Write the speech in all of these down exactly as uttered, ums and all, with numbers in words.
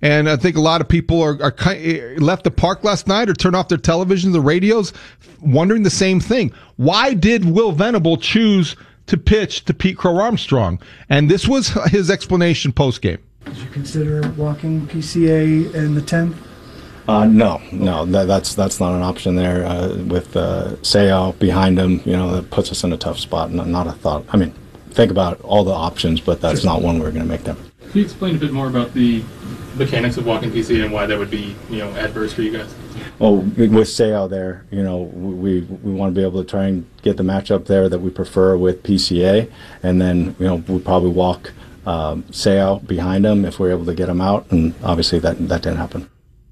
And I think a lot of people are, are left the park last night or turned off their televisions, the radios, wondering the same thing. Why did Will Venable choose to pitch to Pete Crow Armstrong? And this was his explanation post-game. Did you consider walking P C A in the tenth? Uh, no, no, that, that's that's not an option there. Uh, with uh, Seiya behind him, you know, that puts us in a tough spot. Not, not a thought. I mean, think about all the options, but that's sure. not one we're going to make them. Can you explain a bit more about the mechanics of walking P C A and why that would be, you know, adverse for you guys? Well, with Seiya there, you know, we we want to be able to try and get the matchup there that we prefer with P C A, and then, you know, we'd probably walk um, Seiya behind him if we're able to get him out, and obviously that that didn't happen.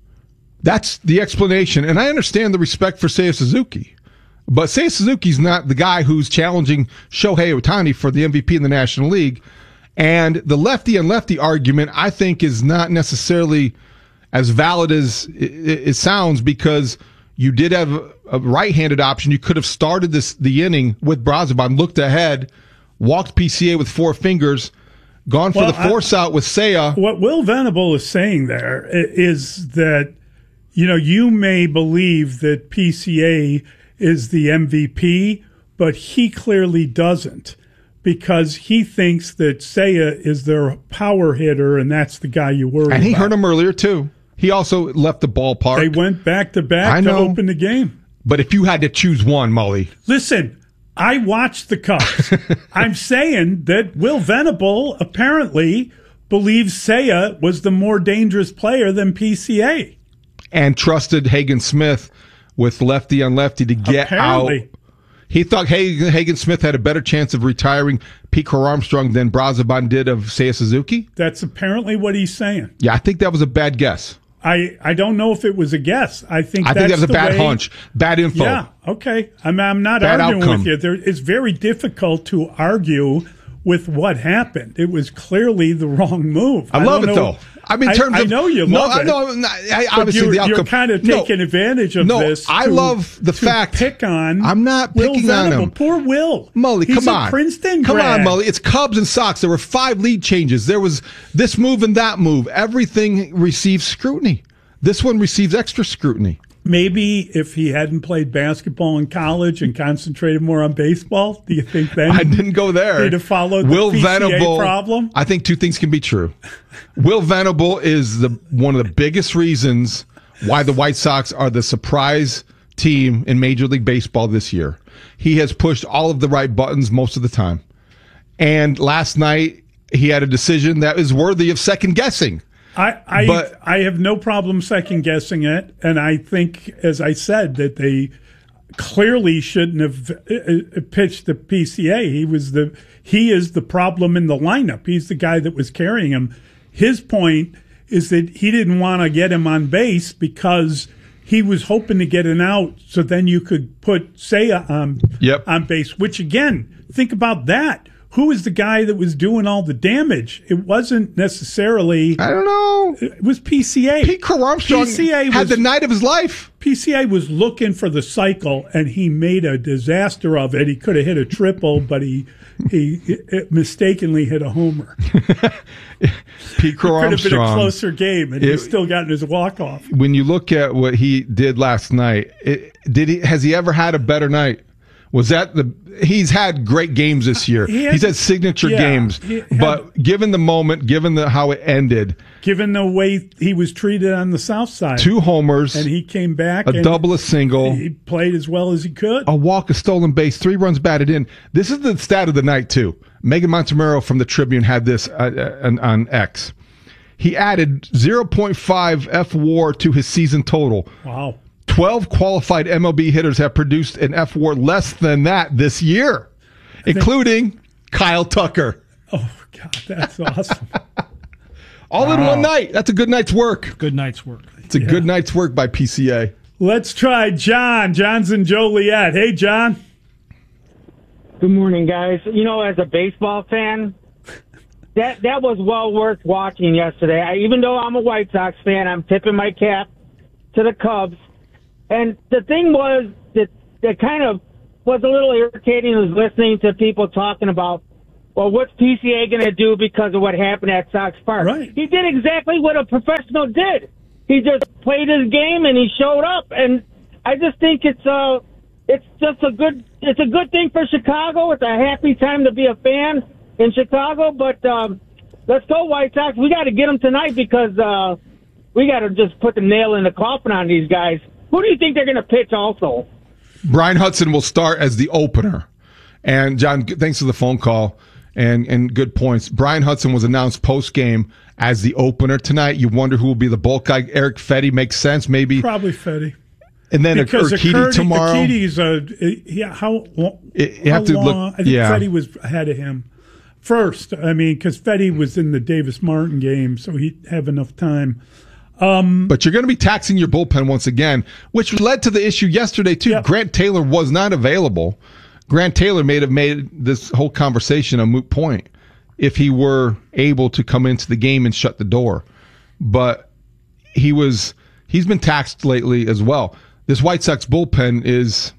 That's the explanation, and I understand the respect for Seiya Suzuki, but Seiya Suzuki's not the guy who's challenging Shohei Ohtani for the M V P in the National League, and the lefty and lefty argument I think is not necessarily as valid as it, it sounds, because you did have a right-handed option. You could have started this the inning with Brazoban, looked ahead, walked P C A with four fingers, gone for well, the force I, out with Seiya. What Will Venable is saying there is that, you know, you may believe that P C A is the M V P, but he clearly doesn't, because he thinks that Seiya is their power hitter, and that's the guy you worry about. And he about. hurt him earlier, too. He also left the ballpark. They went back-to-back to open the game. But if you had to choose one, Mully. Listen, I watched the Cubs. I'm saying that Will Venable apparently believes Seiya was the more dangerous player than P C A. And trusted Hagen Smith with lefty on lefty to get apparently. out. He thought Hagen, Hagen Smith had a better chance of retiring Pete Crow Armstrong than Brazoban did of Seiya Suzuki. That's apparently what he's saying. Yeah, I think that was a bad guess. I, I don't know if it was a guess. I think I that's think that was a bad way, hunch, bad info. Yeah, okay. I'm, I'm not bad arguing outcome. with you. There, it's very difficult to argue with what happened. It was clearly the wrong move. I, I love it, know. though. I mean, in terms I, of, I know you no, love I, it. no, no, I, obviously you're, the outcome. You're kind of taking no, advantage of no, this. I to, love the to fact. pick on. I'm not picking Will on Venable. him. Poor Will. Mully, He's come a on. Princeton Come grad. on, Mully. It's Cubs and Sox. There were five lead changes. There was this move and that move. Everything received scrutiny. This one receives extra scrutiny. Maybe if he hadn't played basketball in college and concentrated more on baseball, do you think then I didn't go there. he'd have followed the Will P C A Venable, problem? I think two things can be true. Will Venable is the one of the biggest reasons why the White Sox are the surprise team in Major League Baseball this year. He has pushed all of the right buttons most of the time. And last night, he had a decision that is worthy of second guessing. I I, but, I have no problem second guessing it, and I think, as I said, that they clearly shouldn't have pitched the P C A. He was the he is the problem in the lineup. He's the guy that was carrying him. His point is that he didn't want to get him on base because he was hoping to get an out, so then you could put Seiya on yep. on base. Which again, think about that. Who was the guy that was doing all the damage? It wasn't necessarily. I don't know. It was P C A. Pete Crow Armstrong P C A had was, the night of his life. P C A was looking for the cycle, and he made a disaster of it. He could have hit a triple, but he he mistakenly hit a homer. Pete Crow Armstrong. It could have been a closer game, and it, he's still gotten his walk off. When you look at what he did last night, it, did he has he ever had a better night? Was that the? He's had great games this year. He had, he's had signature yeah, games, had, but given the moment, given the how it ended, given the way he was treated on the South Side, two homers, and he came back, a double, a single. He played as well as he could. A walk, a stolen base, three runs batted in. This is the stat of the night too. Megan Montemurro from the Tribune had this uh, on, on X. He added zero point five F W A R to his season total. Wow. twelve qualified M L B hitters have produced an F W A R less than that this year, including Kyle Tucker. Oh, God, that's awesome. All wow. in one night. That's a good night's work. Good night's work. It's a yeah. good night's work by P C A. Let's try John. John's in Joliet. Hey, John. Good morning, guys. You know, as a baseball fan, that that was well worth watching yesterday. I, even though I'm a White Sox fan, I'm tipping my cap to the Cubs. And the thing was that that kind of was a little irritating was listening to people talking about, well, what's P C A going to do because of what happened at Sox Park? Right. He did exactly what a professional did. He just played his game and he showed up. And I just think it's uh, it's just a good it's a good thing for Chicago. It's a happy time to be a fan in Chicago. But um, let's go White Sox. We got to get them tonight because uh, we got to just put the nail in the coffin on these guys. Who do you think they're going to pitch also? Brian Hudson will start as the opener. And, John, thanks for the phone call and, and good points. Brian Hudson was announced post-game as the opener tonight. You wonder who will be the bulk guy. Eric Fetty makes sense, maybe. Probably Fetty. And then because Urquidy tomorrow. Urquidy's a, yeah, how long? It, you how have to long? look, I think yeah. Fetty was ahead of him first. I mean, because Fetty was in the Davis Martin game, so he'd have enough time. Um, but you're going to be taxing your bullpen once again, which led to the issue yesterday, too. Yep. Grant Taylor was not available. Grant Taylor may have made this whole conversation a moot point if he were able to come into the game and shut the door. But he was, he's been taxed lately as well. This White Sox bullpen is.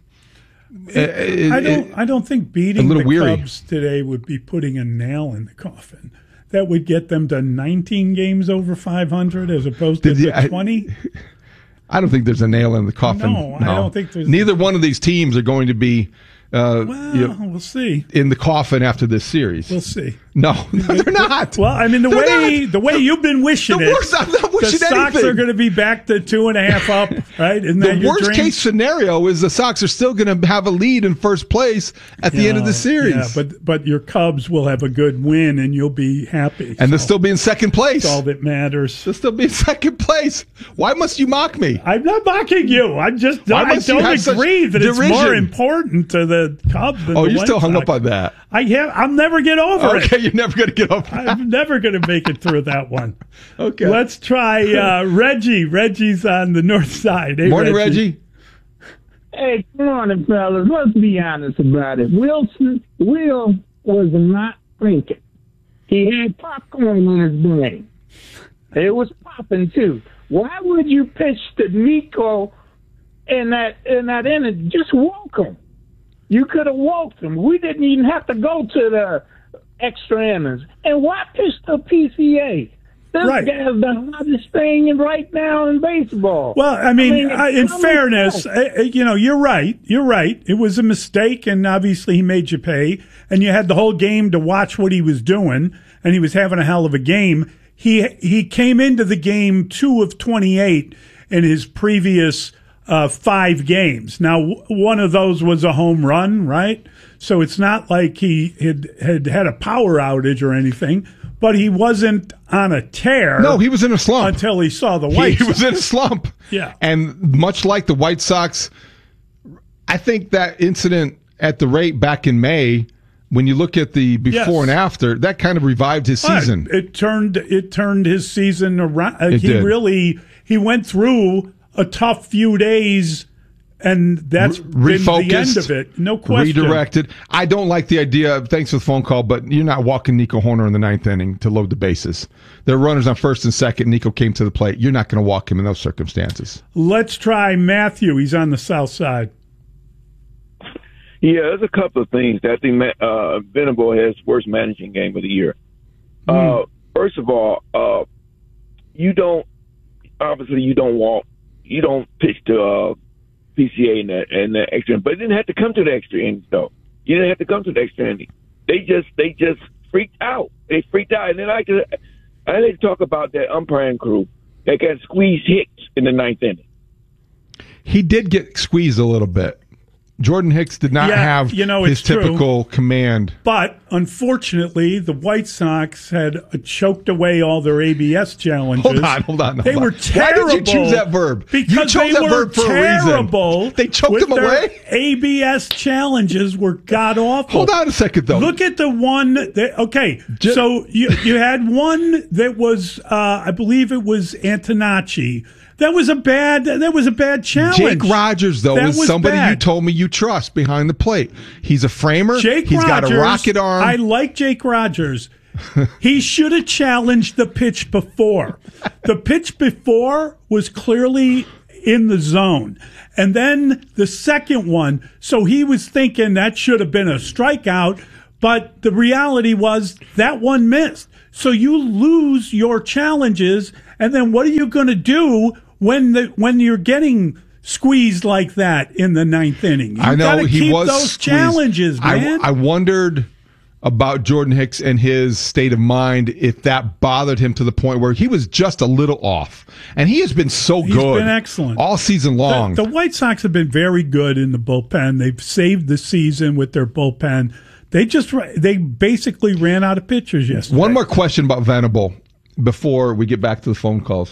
It, I don't. I don't think beating the weary. Cubs today would be putting a nail in the coffin. That would get them to nineteen games over five hundred as opposed to Did, the twenty. I, I don't think there's a nail in the coffin. No, I don't think there's. Neither one of these teams are going to be. Uh, well, you know, we'll see. In the coffin after this series. We'll see. No, no they're not. Well, I mean, the they're way not. the way you've been wishing the it, worst, I'm not wishing the Sox anything. are going to be back to two and a half up, right? Isn't that the your worst dream? case scenario is the Sox are still going to have a lead in first place at the Yeah, end of the series. Yeah, but but your Cubs will have a good win, and you'll be happy. And so they'll still be in second place. That's all that matters. They'll still be in second place. Why must you mock me? I'm not mocking you. I just Why I must you don't have such agree that it's derision? more important to the Cubs than Oh, the you're White still hung Sox. up on that. I have. I'll never get over Okay, it. you're never going to get over that. I'm never going to make it through that one. Okay. Let's try uh, Reggie. Reggie's on the north side. Hey, Morning, Reggie. Reggie. Hey, come on, fellas. Let's be honest about it. Wilson, Will was not thinking. He had popcorn in his brain. It was popping too. Why would you pitch to Nico in that in that inning? Just walk him. You could have walked him. We didn't even have to go to the extra innings. And why pitch to P C A? This Right. guy's the hottest thing right now in baseball. Well, I mean, I mean, uh, in it's fairness, common uh, you know, you're right. You're right. It was a mistake, and obviously he made you pay. And you had the whole game to watch what he was doing, and he was having a hell of a game. He he came into the game two of twenty-eight in his previous uh, five games. Now, w- one of those was a home run, right? So it's not like he had had, had a power outage or anything. But he wasn't on a tear. No, he was in a slump. Until he saw the White He, he Sox. was in a slump. Yeah. And much like the White Sox, I think that incident at the rate back in May, when you look at the before Yes. and after, that kind of revived his season. It, it turned it turned his season around. Uh, It he did. really he went through a tough few days, and that's Re- been the refocused, end of it. No question. Redirected. I don't like the idea. Thanks for the phone call, but you're not walking Nico Horner in the ninth inning to load the bases. There are runners on first and second. Nico came to the plate. You're not going to walk him in those circumstances. Let's try Matthew. He's on the south side. Yeah, there's a couple of things that I think uh, Venable has worst managing game of the year. Mm. Uh, first of all, uh, you don't obviously you don't walk, you don't pitch to uh, P C A in that in the extra inning, but it didn't have to come to the extra innings though. You didn't have to come to the extra inning. They just they just freaked out. They freaked out, and then I could I like to talk about that umpiring crew that got squeezed Hicks in the ninth inning. He did get squeezed a little bit. Jordan Hicks did not Yeah, have you know, his it's true. typical command. But unfortunately, the White Sox had uh, choked away all their A B S challenges. Hold on, hold on. Hold They on. were terrible. Why did you choose that verb? Because you chose they that were verb for terrible. a reason. They choked with them their away? A B S challenges were god awful. Hold on a second, though. Look at the one that, okay, Ju- so you you had one that was, uh, I believe it was Antonacci. That was a bad, that was a bad challenge. Jake Rogers, though, That is was somebody bad. you told me you trust behind the plate. He's a framer. Jake He's Rogers, got a rocket arm. I like Jake Rogers. He should have challenged the pitch before. The pitch before was clearly in the zone. And then the second one, so he was thinking that should have been a strikeout, But the reality was that one missed. So you lose your challenges, and then what are you going to do when the when you're getting squeezed like that in the ninth inning? You I know gotta he keep was those squeezed. challenges, man. I, I wondered about Jordan Hicks and his state of mind, if that bothered him to the point where he was just a little off. And he has been so He's good. been excellent all season long. The, the White Sox have been very good in the bullpen. They've saved the season with their bullpen. They just they basically ran out of pitchers yesterday. One more question about Venable before we get back to the phone calls.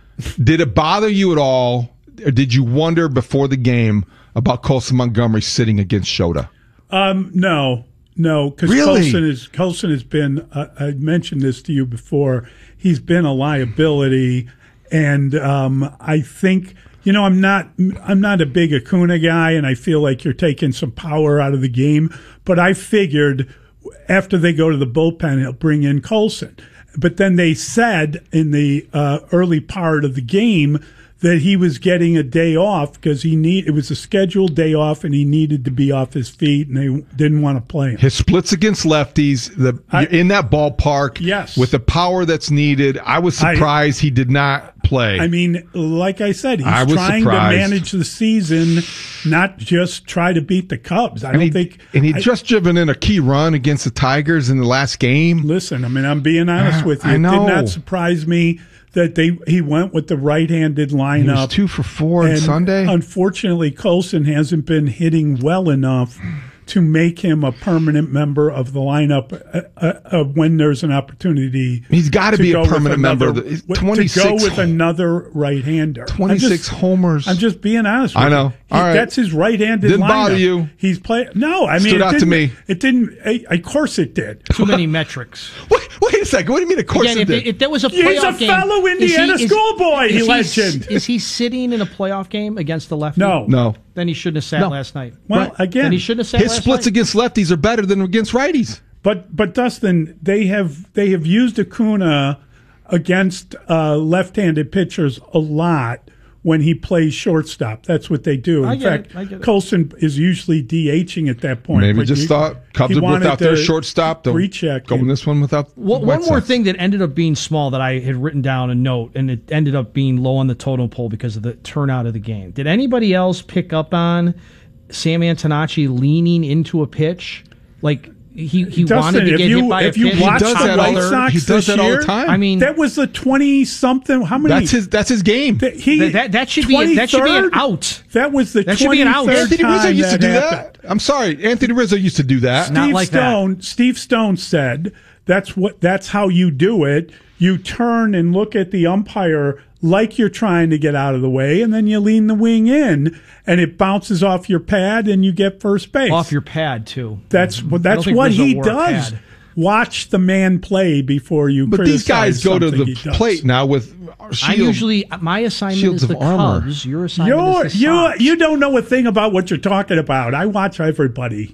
Did it bother you at all, or did you wonder before the game about Colson Montgomery sitting against Shota? Um, no, no, because Really? Colson is Colson has been. Uh, I mentioned this to you before. He's been a liability, and um, I think you know I'm not. I'm not a big Acuna guy, and I feel like you're taking some power out of the game. But I figured after they go to the bullpen, he'll bring in Colson. But then they said in the uh, early part of the game that he was getting a day off because he need it was a scheduled day off and he needed to be off his feet, and they didn't want to play him. His splits against lefties, the I- in that ballpark, Yes. with the power that's needed. I was I- surprised he did not play. I mean, like I said, he's I was trying surprised. to manage the season, not just try to beat the Cubs. I and don't he, think. and he'd I- just driven in a key run against the Tigers in the last game. Listen, I mean, I'm being honest Uh, with you. I It know. did not surprise me that they he went with the right-handed He was lineup. two for four on And Sunday. Unfortunately, Colson hasn't been hitting well enough to make him a permanent member of the lineup uh, uh, uh, when there's an opportunity. He's got to be go a with permanent member. another- of the- with- twenty-six to go with home- another right-hander. I'm twenty-six just- homers. I'm just being honest with I know. you. He- All right. That's his right-handed Didn't lineup. bother you? He's playing. No, I mean, Stood it out to didn't- me. It didn't. eh, Of course, it did. Too many metrics. Wait, wait a second. What do you mean? Of course Again, it if, did. if there was a He's playoff a game, fellow is Indiana is- schoolboy, is he s- legend. Is he sitting in a playoff game against the lefty? No. no. Then he shouldn't have sat No. last night. Well, Right. again, Then he shouldn't have sat His last splits night. against lefties are better than against righties. But but Dustin, they have they have used Acuna against uh, left-handed pitchers a lot when he plays shortstop. That's what they do. In I get fact, it, I get it. Colson is usually DHing at that point. Maybe but just you- thought Cubs he are wanted without their to shortstop. They'll recheck go him. in this one without. One, White one more Sox. thing that ended up being small that I had written down a note, and it ended up being low on the totem pole because of the turnout of the game. Did anybody else pick up on Sam Antonacci leaning into a pitch? Like he, he Dustin, wanted to if get you- hit by if a you pitch. He watch does the that White all the- Sox He does this that all year, the time. I mean, that was the twenty-something. How many? that's his. That's his game. that, he, that, that, that should be that should be an twenty-third? out. That was the That should be an out. twenty-third Anthony Rizzo time used to do happened. that. I'm sorry, Anthony Rizzo used to do that. Not Steve like that. Stone, Steve Stone said that's what that's how you do it. You turn and look at the umpire like you're trying to get out of the way, and then you lean the wing in, and it bounces off your pad, and you get first base. Off your pad too. That's what that's think what Rizzo he wore a does. pad. Watch the man play before you. But these criticize guys go to something the he does. plate now with shield. I usually my assignment Shields is the of armor. Cubs. Your assignment You're, is the you Sox. you don't know a thing about what you're talking about. I watch everybody.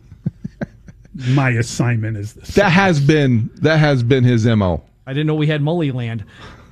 My assignment is this. That has been that has been his M O. I didn't know we had Mullyland.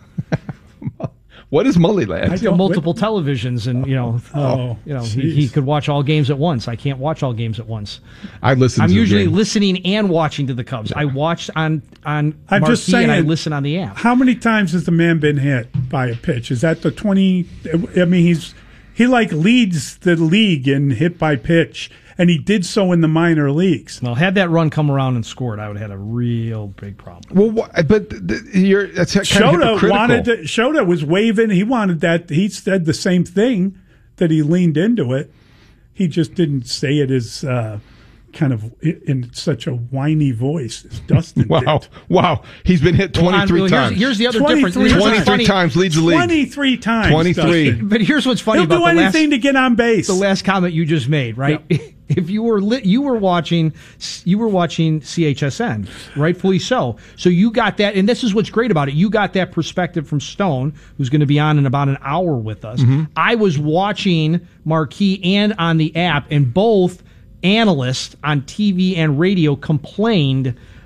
What is Mullyland? I He's got don't- multiple televisions, and you know, Oh, you know, he, he jeez. could watch all games at once. I can't watch all games at once. I listen. I'm to the usually game. listening and watching to the Cubs. I watch on on I'm Marquee just saying, and I listen on the app. How many times has the man been hit by a pitch? Is that the twenty? I mean, he's he like leads the league in hit by pitch, and he did so in the minor leagues. Well, had that run come around and scored, I would have had a real big problem. Well, wha- but th- th- you're that's kind of Shota hypocritical. wanted to, Shota was waving. He wanted that. He said the same thing, that he leaned into it. He just didn't say it as uh, kind of in such a whiny voice as Dustin Wow, did. wow, he's been hit Well, on- twenty-three well, times. Here's, here's the other difference. twenty-three Here's what's twenty-three funny- times leads the league. Twenty-three times. twenty-three. Dustin. But here's what's funny He'll about do the last anything to get on base. the last comment you just made, right? If you were li- you were watching you were watching C H S N, rightfully so. So you got that, and this is what's great about it. You got that perspective from Stone, who's going to be on in about an hour with us. Mm-hmm. I was watching Marquee and on the app, and both analysts on T V and radio complained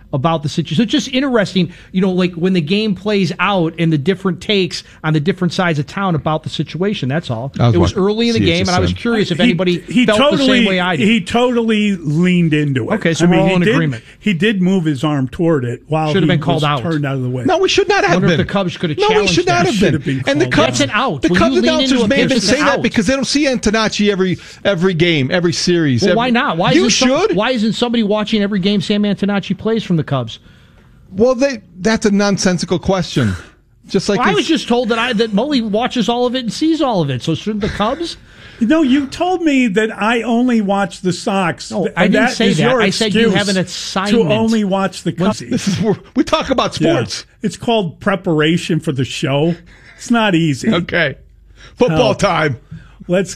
about the situation. So it's just interesting, you know, like when the game plays out and the different takes on the different sides of town about the situation. That's all. Was it was watching early in the C H S N. game, and I was curious if He- anybody he felt totally, the same way I did. He totally leaned into it. Okay, so we're I mean, all he in did, agreement. He did move his arm toward it while Should have he been called was out. turned out of the way. No, we should not have wonder been. if the Cubs could have no, we challenged should not that. have Should been. have been And the called Cubs, That's an out. the When Cubs you lean announcers into a may have pitch, been it's an saying that out. because they don't see Antonacci every every game, every series. Well, every, why not? Why you isn't some- should. why isn't somebody watching every game Sam Antonacci plays from the Cubs? Well, they that's a nonsensical question. Just like Well, I it's- was just told that I that Mully watches all of it and sees all of it. So shouldn't the Cubs? No, you told me that I only watch the Sox. No, and I didn't say is that. your I said you excuse have an to assignment. only watch the Cubs. this is where we talk about Yeah. sports. It's called preparation for the show. It's not easy. Okay, football Oh. time. Let's